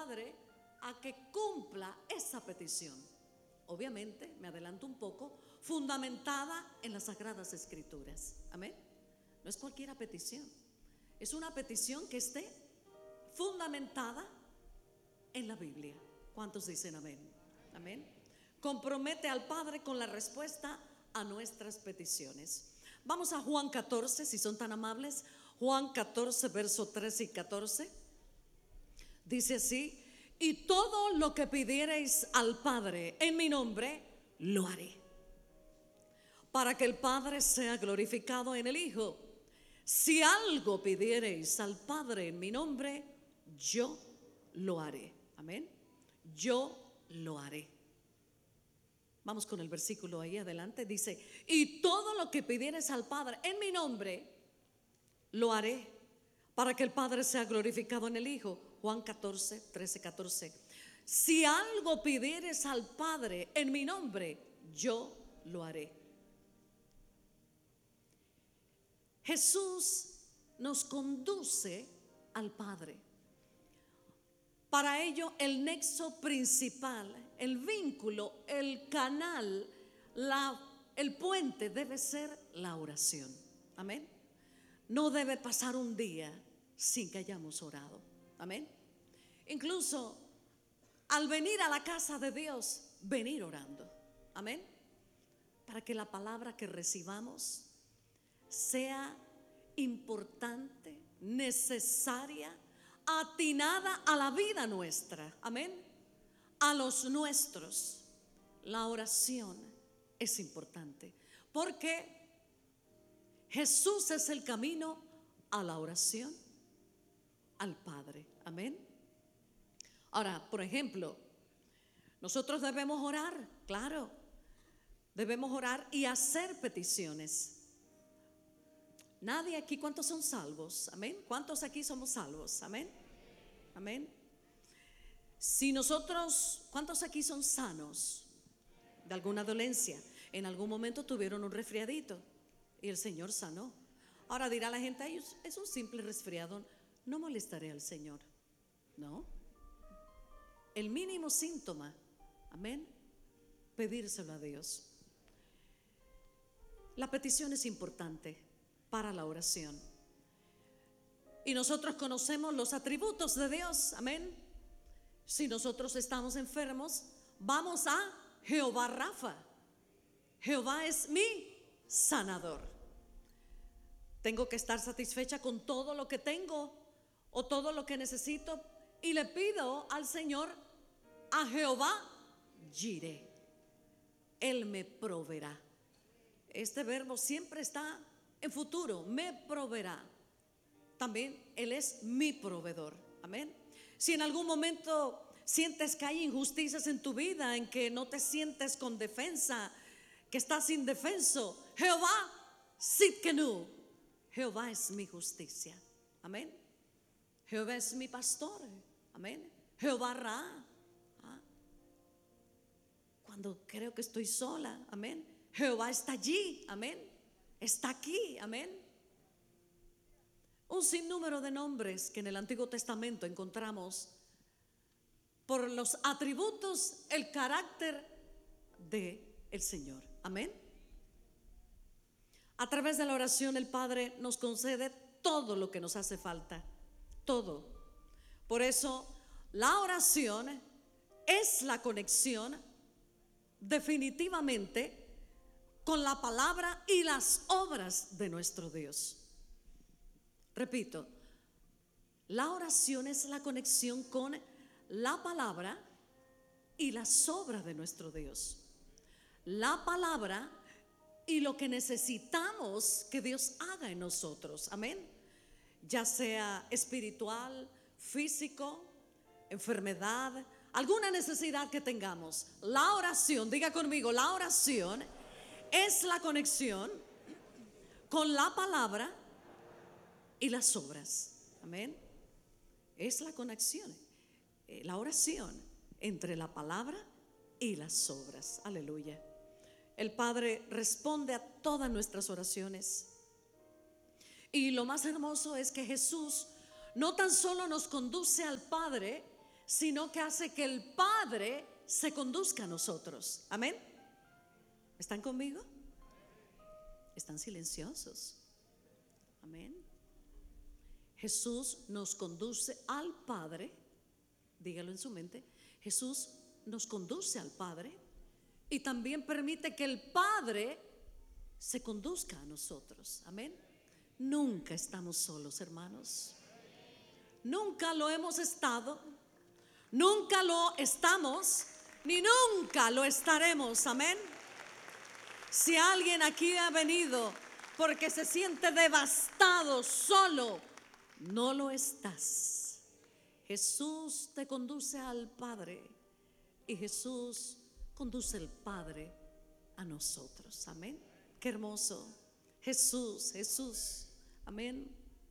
Padre a que cumpla esa petición. Obviamente, me adelanto un poco, fundamentada en las Sagradas Escrituras. Amén. No es cualquier petición, es una petición que esté fundamentada en la Biblia. ¿Cuántos dicen amén? Amén. Compromete al Padre con la respuesta a nuestras peticiones. Vamos a Juan 14, si son tan amables. Juan 14, verso 13 y 14. Dice así: y todo lo que pidiereis al Padre en mi nombre, lo haré, para que el Padre sea glorificado en el Hijo. Si algo pidiereis al Padre en mi nombre, yo lo haré. Amén. Yo lo haré. Vamos con el versículo ahí adelante. Dice: y todo lo que pidieres al Padre en mi nombre, lo haré, para que el Padre sea glorificado en el Hijo. Juan 14, 13, 14. Si algo pidieres al Padre en mi nombre, yo lo haré. Jesús nos conduce al Padre. Para ello, el nexo principal, el vínculo, el canal, el puente debe ser la oración. Amén. No debe pasar un día sin que hayamos orado. Amén. Incluso al venir a la casa de Dios, venir orando. Amén. Para que la palabra que recibamos sea importante, necesaria, atinada a la vida nuestra. Amén. A los nuestros. La oración es importante, porque Jesús es el camino a la oración al Padre. Amén. Ahora, por ejemplo, nosotros debemos orar, claro, debemos orar y hacer peticiones. Nadie aquí, ¿cuántos son salvos? Amén. ¿Cuántos aquí somos salvos? Amén. Amén. Si nosotros, ¿cuántos aquí son sanos de alguna dolencia? En algún momento tuvieron un resfriadito y el Señor sanó. Ahora dirá la gente: ay, es un simple resfriado, no molestaré al Señor. No. El mínimo síntoma, amén, pedírselo a Dios. La petición es importante para la oración. Y nosotros conocemos los atributos de Dios. Amén. Si nosotros estamos enfermos, vamos a Jehová Rafa. Jehová es mi sanador. Tengo que estar satisfecha con todo lo que tengo o todo lo que necesito, y le pido al Señor, a Jehová Jireh. Él me proveerá. Este verbo siempre está en futuro, me proveerá. También Él es mi proveedor. Amén. Si en algún momento sientes que hay injusticias en tu vida, en que no te sientes con defensa, que estás indefenso, Jehová Sidkenu, Jehová es mi justicia. Amén. Jehová es mi pastor. Amén. Jehová Ra. Cuando creo que estoy sola, amén, Jehová está allí. Amén. Está aquí. Amén. Un sinnúmero de nombres que en el Antiguo Testamento encontramos por los atributos, el carácter de el Señor. Amén. A través de la oración el Padre nos concede todo lo que nos hace falta. Todo. Por eso la oración es la conexión definitivamente con la palabra y las obras de nuestro Dios. Repito, la oración es la conexión con la palabra y las obras de nuestro Dios. La palabra y lo que necesitamos que Dios haga en nosotros. Amén. Ya sea espiritual, físico, enfermedad, alguna necesidad que tengamos. La oración, diga conmigo, la oración es la conexión con la palabra y las obras. Amén. Es la conexión, la oración entre la palabra y las obras. Aleluya. El Padre responde a todas nuestras oraciones. Y lo más hermoso es que Jesús no tan solo nos conduce al Padre, sino que hace que el Padre se conduzca a nosotros. Amén. ¿Están conmigo? Están silenciosos. Amén. Jesús nos conduce al Padre. Dígalo en su mente. Jesús nos conduce al Padre y también permite que el Padre se conduzca a nosotros. Amén. Nunca estamos solos, hermanos. Nunca lo hemos estado, nunca lo estamos, ni nunca lo estaremos. Amén. Si alguien aquí ha venido porque se siente devastado, solo, no lo estás. Jesús te conduce al Padre y Jesús conduce al Padre a nosotros. Amén. Qué hermoso. Jesús, Jesús. Amén.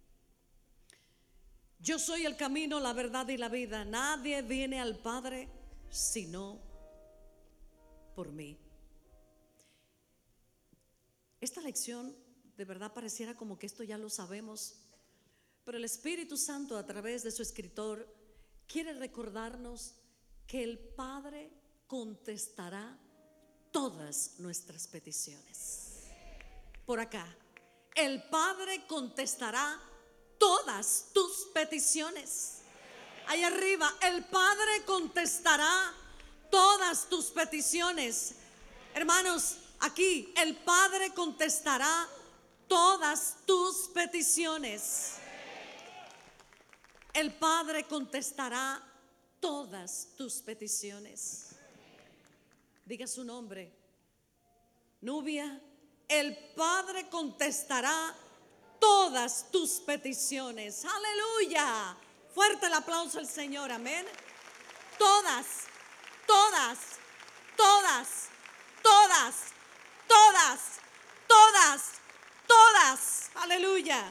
Yo soy el camino, la verdad y la vida. Nadie viene al Padre sino por mí. Esta lección de verdad pareciera como que esto ya lo sabemos, pero el Espíritu Santo a través de su escritor quiere recordarnos que el Padre contestará todas nuestras peticiones. Por acá, el Padre contestará todas tus peticiones. Ahí arriba, el Padre contestará todas tus peticiones. Hermanos, aquí el Padre contestará todas tus peticiones. El Padre contestará todas tus peticiones. Diga su nombre. Nubia, el Padre contestará todas tus peticiones. Aleluya. Fuerte el aplauso al Señor. Amén. Todas, todas, todas, todas, todas, todas, todas. Aleluya.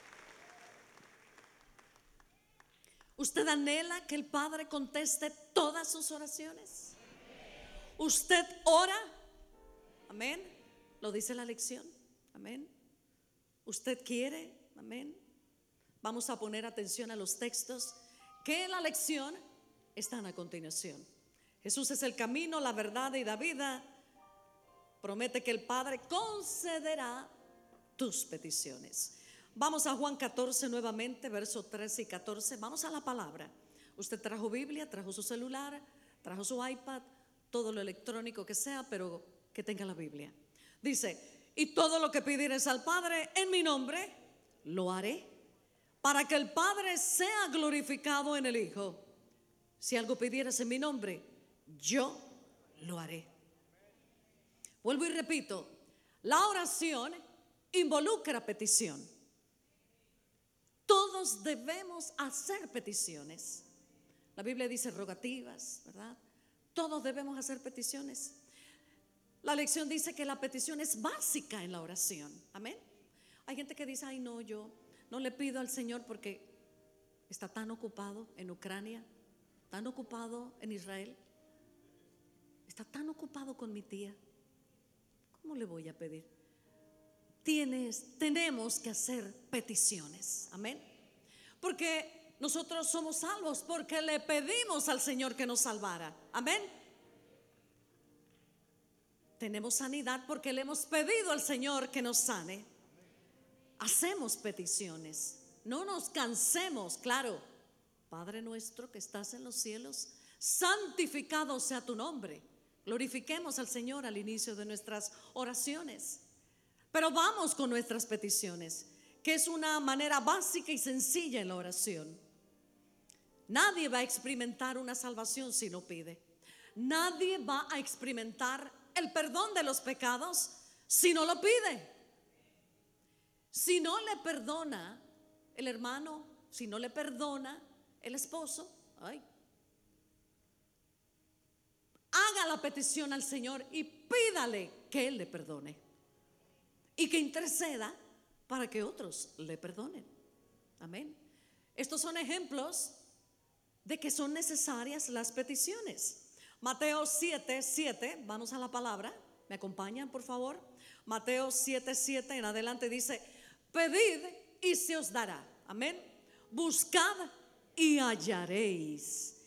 ¿Usted anhela que el Padre conteste todas sus oraciones? ¿Usted ora? Amén. Lo dice la lección. Amén. ¿Usted quiere? Amén. Vamos a poner atención a los textos que en la lección están a continuación. Jesús es el camino, la verdad y la vida. Promete que el Padre concederá tus peticiones. Vamos a Juan 14 nuevamente, versos 13 y 14. Vamos a la palabra. Usted trajo Biblia, trajo su celular, trajo su iPad, todo lo electrónico que sea, pero que tenga la Biblia. Dice: y todo lo que pidieres al Padre en mi nombre, lo haré, para que el Padre sea glorificado en el Hijo. Si algo pidieras en mi nombre, yo lo haré. Vuelvo y repito, la oración involucra petición. Todos debemos hacer peticiones. La Biblia dice rogativas, ¿verdad? Todos debemos hacer peticiones. La lección dice que la petición es básica en la oración. Amén. Hay gente que dice: ay, no, yo no le pido al Señor porque está tan ocupado en Ucrania, tan ocupado en Israel, está tan ocupado con mi tía. ¿Cómo le voy a pedir? Tenemos que hacer peticiones. Amén. Porque nosotros somos salvos porque le pedimos al Señor que nos salvara. Amén. Tenemos sanidad porque le hemos pedido al Señor que nos sane. Hacemos peticiones. No nos cansemos. Claro, Padre nuestro que estás en los cielos, santificado sea tu nombre. Glorifiquemos al Señor al inicio de nuestras oraciones. Pero vamos con nuestras peticiones, que es una manera básica y sencilla en la oración. Nadie va a experimentar una salvación si no pide. Nadie va a experimentar el perdón de los pecados si no lo pide. Si no le perdona el hermano, si no le perdona el esposo, haga la petición al Señor y pídale que Él le perdone y que interceda para que otros le perdonen. Amén. Estos son ejemplos de que son necesarias las peticiones. Mateo 7:7, vamos a la palabra, ¿me acompañan por favor? Mateo 7:7 en adelante dice: pedid y se os dará. Amén. Buscad y hallaréis.